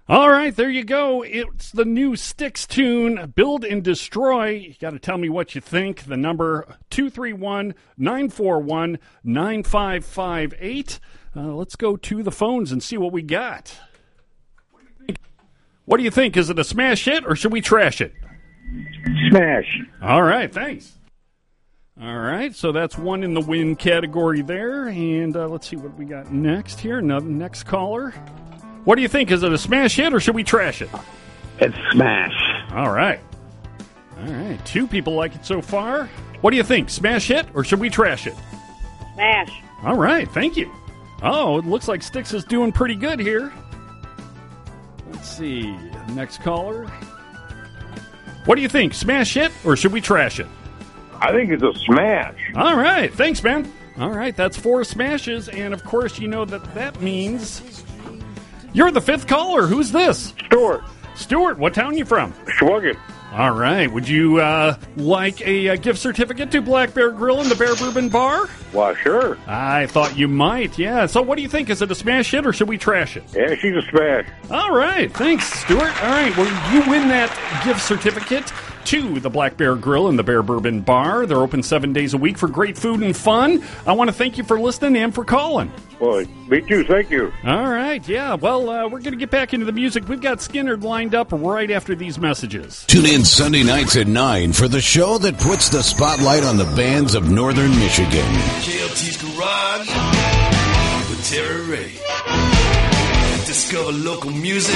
All right, there you go. It's the new Styx tune, Build and Destroy. You got to tell me what you think. The number 231-941-9558. Let's go to the phones and see what we got. What do you think? Is it a smash hit or should we trash it? Smash. All right, thanks. All right, so that's one in the win category there. And let's see what we got next here. Next caller. What do you think? Is it a smash hit or should we trash it? It's smash. All right. All right. 2 people like it so far. What do you think? Smash hit or should we trash it? Smash. All right. Thank you. Oh, it looks like Styx is doing pretty good here. Let's see. Next caller. What do you think? Smash hit or should we trash it? I think it's a smash. All right. Thanks, man. All right. That's 4 smashes. And, of course, you know that means you're the 5th caller. Who's this? Stuart. Stuart, what town you from? Sheboygan. All right. Would you like a gift certificate to Black Bear Grill and the Bear Bourbon Bar? Well, sure. I thought you might, yeah. So what do you think? Is it a smash hit or should we trash it? Yeah, she's a smash. All right. Thanks, Stuart. All right. Well, you win that gift certificate to the Black Bear Grill and the Bear Bourbon Bar. They're open 7 days a week for great food and fun. I want to thank you for listening and for calling. Well, me too. Thank you. All right. Yeah. Well, we're going to get back into the music. We've got Skinner lined up right after these messages. Tune in Sunday nights at 9 for the show that puts the spotlight on the bands of Northern Michigan. KLT's Garage with Terry Ray. Discover local music.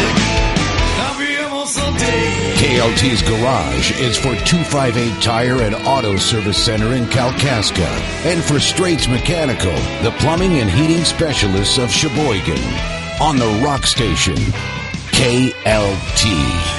KLT's Garage is for 258 Tire and Auto Service Center in Kalkaska, and for Straits Mechanical, the plumbing and heating specialists of Sheboygan. On the Rock Station, KLT.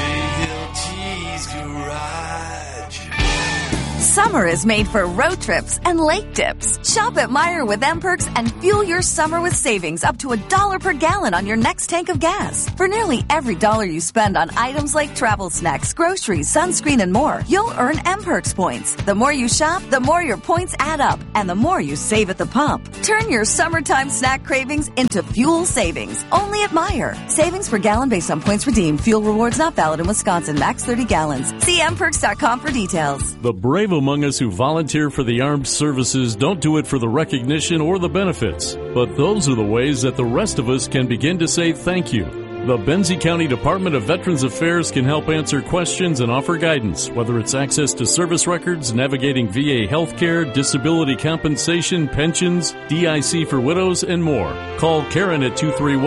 KLT's Garage. Summer is made for road trips and lake dips. Shop at Meijer with M-Perks and fuel your summer with savings up to $1 per gallon on your next tank of gas. For nearly every dollar you spend on items like travel snacks, groceries, sunscreen, and more, you'll earn M-Perks points. The more you shop, the more your points add up, and the more you save at the pump. Turn your summertime snack cravings into fuel savings, only at Meijer. Savings per gallon based on points redeemed. Fuel rewards not valid in Wisconsin. Max 30 gallons. See mperks.com for details. The brave among us who volunteer for the armed services don't do it for the recognition or the benefits, but those are the ways that the rest of us can begin to say thank you. The Benzie County Department of Veterans Affairs can help answer questions and offer guidance, whether it's access to service records, navigating VA healthcare, disability compensation, pensions, DIC for widows, and more. Call Karen at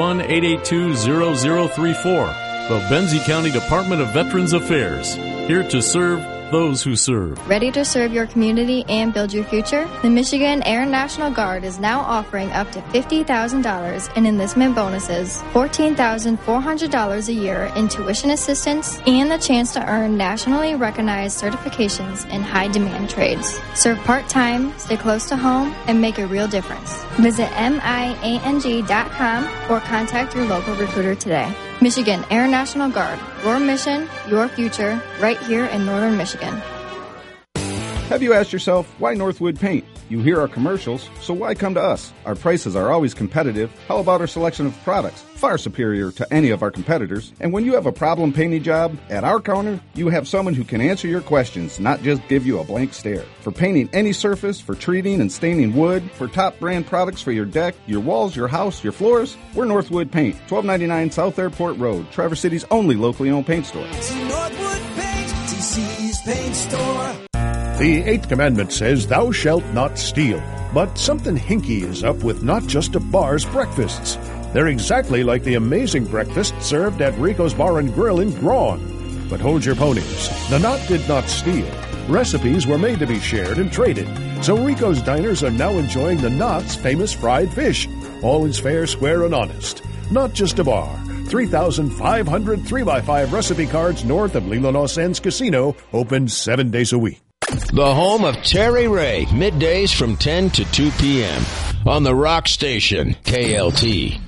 231-882-0034. The Benzie County Department of Veterans Affairs, here to serve those who serve. Ready to serve your community and build your future? The Michigan Air National Guard is now offering up to $50,000 in enlistment bonuses, $14,400 a year in tuition assistance, and the chance to earn nationally recognized certifications in high-demand trades. Serve part-time, stay close to home, and make a real difference. Visit MIANG.com or contact your local recruiter today. Michigan Air National Guard, your mission, your future, right here in Northern Michigan. Have you asked yourself, why Northwood Paint? You hear our commercials, so why come to us? Our prices are always competitive. How about our selection of products? Far superior to any of our competitors. And when you have a problem painting job, at our counter, you have someone who can answer your questions, not just give you a blank stare. For painting any surface, for treating and staining wood, for top brand products for your deck, your walls, your house, your floors, we're Northwood Paint, 1299 South Airport Road, Traverse City's only locally owned paint store. Northwood Paint, TC's paint store. The 8th commandment says, "Thou shalt not steal." But something hinky is up with Not Just a Bar's breakfasts. They're exactly like the amazing breakfast served at Rico's Bar and Grill in Braun. But hold your ponies. The Knot did not steal. Recipes were made to be shared and traded. So Rico's diners are now enjoying the Knot's famous fried fish. All is fair, square, and honest. Not Just a Bar. 3,500 3x5 recipe cards north of Leland Sands Casino, open 7 days a week. The home of Terry Ray, middays from 10 to 2 p.m. on the Rock Station, KLT.